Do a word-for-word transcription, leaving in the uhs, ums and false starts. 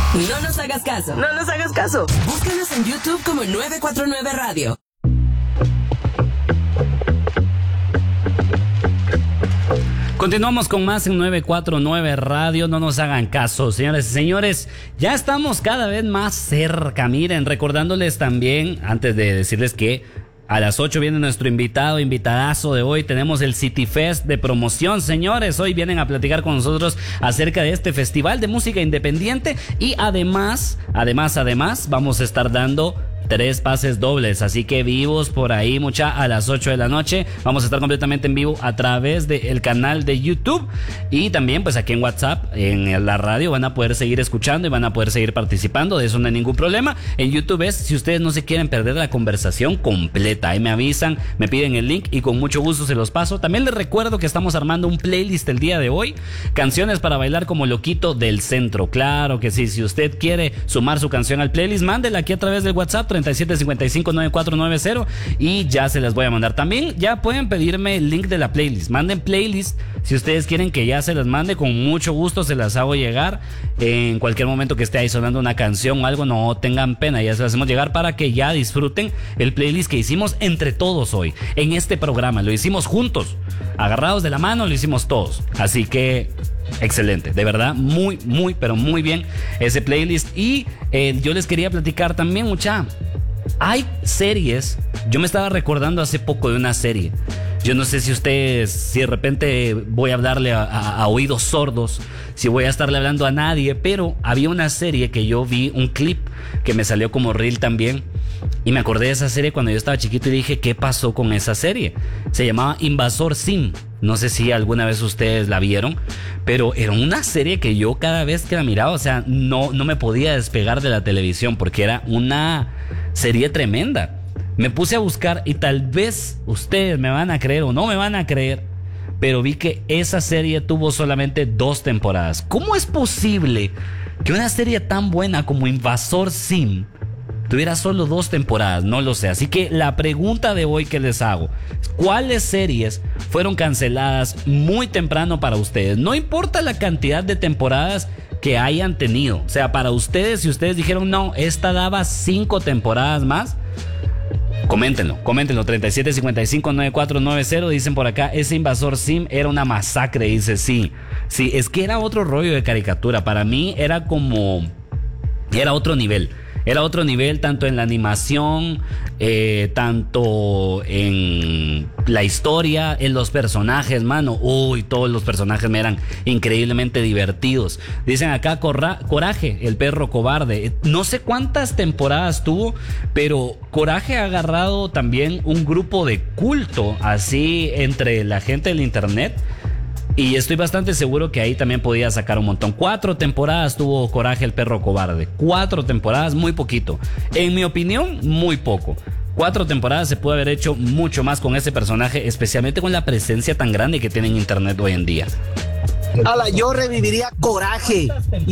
No nos hagas caso. No nos hagas caso. Búscanos en YouTube como nueve cuatro nueve Radio. Continuamos con más en nueve cuatro nueve Radio, no nos hagan caso, señores y señores, ya estamos cada vez más cerca. Miren, recordándoles también, antes de decirles que a las ocho viene nuestro invitado, invitadazo de hoy, tenemos el City Fest de promoción, señores, hoy vienen a platicar con nosotros acerca de este festival de música independiente y además, además, además, vamos a estar dando tres pases dobles, así que vivos por ahí, mucha, a las ocho de la noche. Vamos a estar completamente en vivo a través del canal de YouTube y también pues aquí en WhatsApp, en la radio, van a poder seguir escuchando y van a poder seguir participando, de eso no hay ningún problema. En YouTube es, si ustedes no se quieren perder la conversación completa, ahí me avisan, me piden el link y con mucho gusto se los paso. También les recuerdo que estamos armando un playlist el día de hoy, canciones para bailar como loquito del centro, claro que sí. Si usted quiere sumar su canción al playlist, mándela aquí a través del WhatsApp treinta y siete cincuenta y cinco noventa y cuatro noventa y ya se les voy a mandar. También ya pueden pedirme el link de la playlist, manden playlist si ustedes quieren que ya se las mande, con mucho gusto se las hago llegar en cualquier momento que esté ahí sonando una canción o algo, no tengan pena, ya se las hacemos llegar para que ya disfruten el playlist que hicimos entre todos hoy en este programa. Lo hicimos juntos, agarrados de la mano, lo hicimos todos, así que excelente, de verdad, muy, muy, pero muy bien ese playlist. Y eh, yo les quería platicar también, mucha, hay series, yo me estaba recordando hace poco de una serie, yo no sé si ustedes, si de repente voy a hablarle a, a, a oídos sordos, si voy a estarle hablando a nadie, pero había una serie que yo vi, un clip que me salió como reel también, y me acordé de esa serie cuando yo estaba chiquito y dije, ¿qué pasó con esa serie? Se llamaba Invasor Sim. No sé si alguna vez ustedes la vieron, pero era una serie que yo cada vez que la miraba, o sea, no, no me podía despegar de la televisión porque era una serie tremenda. Me puse a buscar y tal vez ustedes me van a creer o no me van a creer, pero vi que esa serie tuvo solamente dos temporadas. ¿Cómo es posible que una serie tan buena como Invasor Sim tuviera solo dos temporadas? No lo sé. Así que la pregunta de hoy que les hago, ¿cuáles series fueron canceladas muy temprano para ustedes? No importa la cantidad de temporadas que hayan tenido. O sea, para ustedes, si ustedes dijeron, no, esta daba cinco temporadas más, coméntenlo, coméntenlo. treinta y siete cincuenta y cinco noventa y cuatro noventa, dicen por acá, ese Invasor Sim era una masacre, dice, sí. Sí, es que era otro rollo de caricatura. Para mí era como, era otro nivel. Era otro nivel tanto en la animación, eh, tanto en la historia, en los personajes, mano. Uy, todos los personajes me eran increíblemente divertidos. Dicen acá Corra- Coraje, el perro cobarde. No sé cuántas temporadas tuvo, pero Coraje ha agarrado también un grupo de culto así entre la gente del internet. Y estoy bastante seguro que ahí también podía sacar un montón. Cuatro temporadas tuvo Coraje el perro cobarde. Cuatro temporadas, muy poquito. En mi opinión, muy poco. Cuatro temporadas se puede haber hecho mucho más con ese personaje, especialmente con la presencia tan grande que tiene en internet hoy en día. Ala, yo reviviría Coraje.